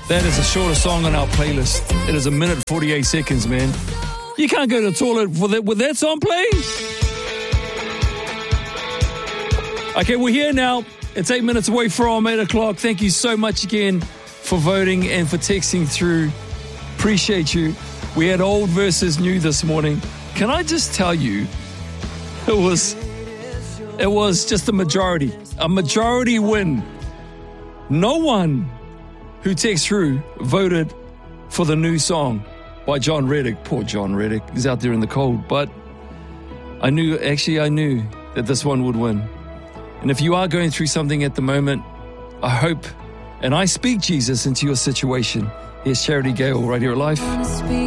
That is the shortest song on our playlist. It is 1 minute 48 seconds, man. You can't go to the toilet with that song playing. Okay, we're here now. It's 8 minutes away from 8 o'clock. Thank you so much again for voting and for texting through. Appreciate you. We had old versus new this morning. Can I just tell you, it was just a majority win. No one who texted through voted for the new song by John Reddick. Poor John Reddick, he's out there in the cold. But I knew that this one would win. And if you are going through something at the moment, I hope, and I speak Jesus into your situation. Here's Charity Gale right here at Life.